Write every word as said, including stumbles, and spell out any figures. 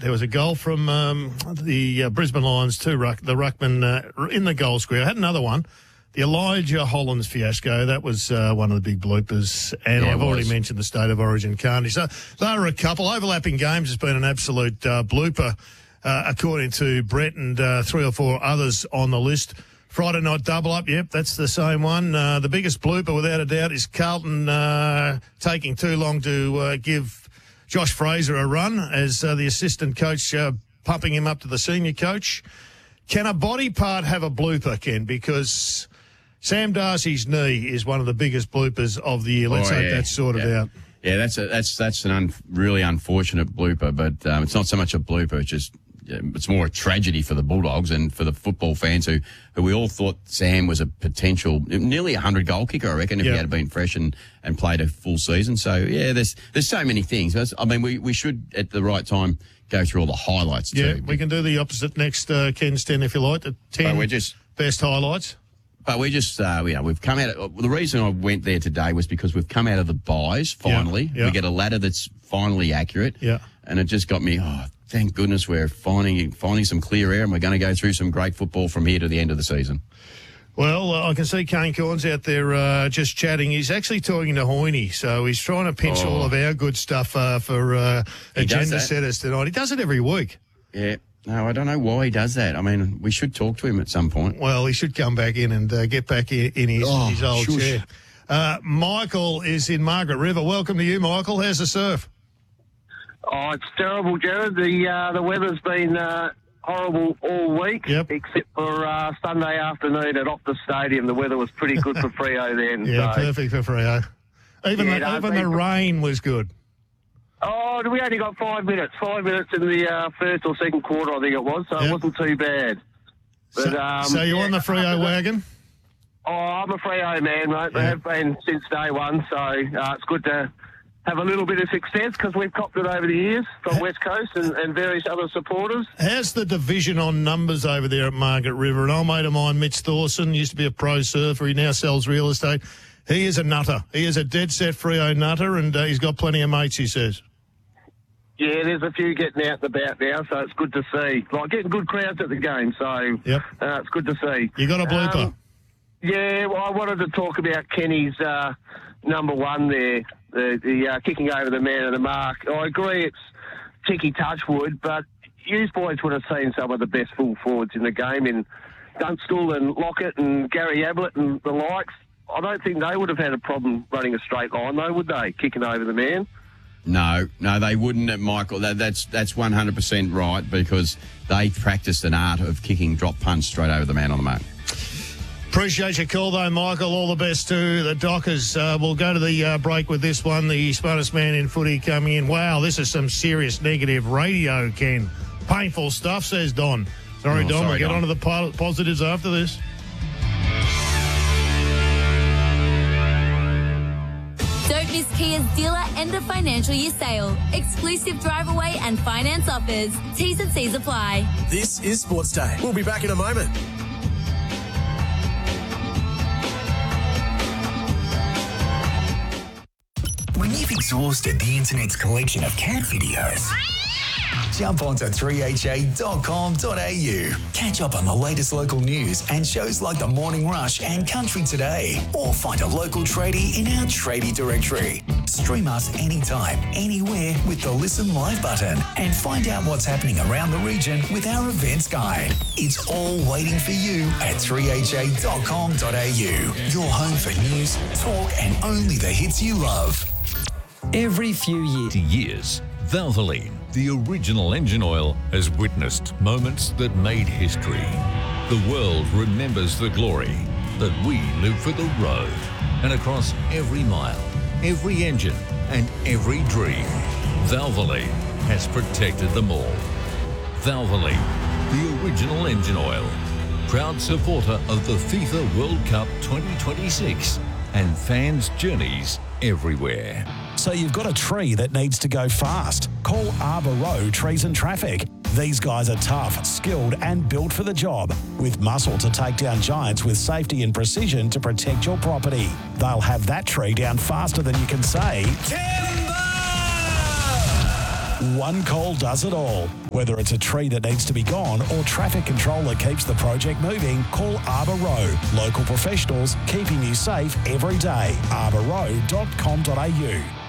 There was a goal from um, the uh, Brisbane Lions to Ruck, the Ruckman uh, in the goal square. I had another one. The Elijah Hollins fiasco, that was uh, one of the big bloopers. And Yeah, I've it already was. mentioned the State of Origin carnage. So there are a couple. Overlapping games has been an absolute uh, blooper, uh, according to Brett and uh, three or four others on the list. Friday night double up, yep, that's the same one. Uh, the biggest blooper, without a doubt, is Carlton uh, taking too long to uh, give Josh Fraser a run as uh, the assistant coach uh, pumping him up to the senior coach. Can a body part have a blooper, Ken? Because Sam Darcy's knee is one of the biggest bloopers of the year. Let's Oh, hope yeah. that's sorted Yeah. out. Yeah, that's a, that's that's an un, really unfortunate blooper, but um, it's not so much a blooper. It's just it's more a tragedy for the Bulldogs and for the football fans who, who we all thought Sam was a potential nearly a hundred goal kicker, I reckon, if Yeah. he had been fresh and, and played a full season. So yeah, there's there's so many things. That's, I mean, we, we should at the right time go through all the highlights Yeah, too. we can do the opposite next, uh, Ken's ten, if you like, the ten But we're just best highlights. But we just, uh, you know, we've come out of, the reason I went there today was because we've come out of the buys, finally. Yeah, yeah. We get a ladder that's finally accurate. Yeah. And it just got me, oh, thank goodness we're finding finding some clear air and we're going to go through some great football from here to the end of the season. Well, uh, I can see Kane Corns out there uh, just chatting. He's actually talking to Hoyne, so he's trying to pinch Oh. all of our good stuff uh, for uh, He does agenda that. setters tonight. He does it every week. Yeah. No, I don't know why he does that. I mean, we should talk to him at some point. Well, he should come back in and uh, get back in, in his, Oh, his old shush. chair. Uh, Michael is in Margaret River. Welcome to you, Michael. How's the surf? Oh, it's terrible, Jared. The uh, the weather's been uh, horrible all week, Yep. except for uh, Sunday afternoon at Optus Stadium. The weather was pretty good for Freo then. Yeah, so. perfect for Freo. Even, Yeah, the, no, even they- the rain was good. Oh, we only got five minutes. Five minutes in the uh, first or second quarter, I think it was, so Yep. it wasn't too bad. But, So, um, so you're yeah, on the Freo after that- wagon? Oh, I'm a Freo man, mate. They Yeah. have been since day one, so uh, it's good to have a little bit of success because we've copped it over the years from West Coast and, and various other supporters. How's the division on numbers over there at Margaret River? An old mate of mine, Mitch Thorson, used to be a pro surfer. He now sells real estate. He is a nutter. He is a dead set Freo nutter, and uh, he's got plenty of mates, he says. Yeah, there's a few getting out and about now, so it's good to see. Like getting good crowds at the game, so Yep. uh, it's good to see. You got a blooper? Um, yeah, well, I wanted to talk about Kenny's uh, number one there, the, the uh, kicking over the man of the mark. I agree it's Ticky Touchwood, but you boys would have seen some of the best full forwards in the game in Dunstall and Lockett and Gary Ablett and the likes. I don't think they would have had a problem running a straight line, though, would they, kicking over the man? No, no, they wouldn't, uh, Michael. That, that's that's one hundred percent right because they practiced an art of kicking drop punch straight over the man on the mark. Appreciate your call, though, Michael. All the best to the Dockers. Uh, we'll go to the uh, break with this one. The smartest man in footy coming in. Wow, this is some serious negative radio, Ken. Painful stuff, says Don. Sorry, Oh, Don. sorry, we'll get Don. on to the po- positives after this. Don't miss Kia's dealer end of financial year sale. Exclusive drive away and finance offers. T's and C's apply. This is Sports Day. We'll be back in a moment. When you've exhausted the internet's collection of cat videos, jump onto three h a dot com dot a u. Catch up on the latest local news and shows like The Morning Rush and Country Today. Or find a local tradie in our tradie directory. Stream us anytime, anywhere with the Listen Live button and find out what's happening around the region with our events guide. It's all waiting for you at three h a dot com dot a u. Your home for news, talk and only the hits you love. Every few years, years, Valvoline, the original engine oil, has witnessed moments that made history. The world remembers the glory, but we live for the road. And across every mile, every engine, and every dream, Valvoline has protected them all. Valvoline, the original engine oil. Proud supporter of the FIFA World Cup twenty twenty-six and fans' journeys everywhere. So you've got a tree that needs to go fast. Call Arbor Row Trees and Traffic. These guys are tough, skilled and built for the job with muscle to take down giants with safety and precision to protect your property. They'll have that tree down faster than you can say, Timber! One call does it all. Whether it's a tree that needs to be gone or traffic control that keeps the project moving, call Arbor Row. Local professionals keeping you safe every day. arbor row dot com dot a u.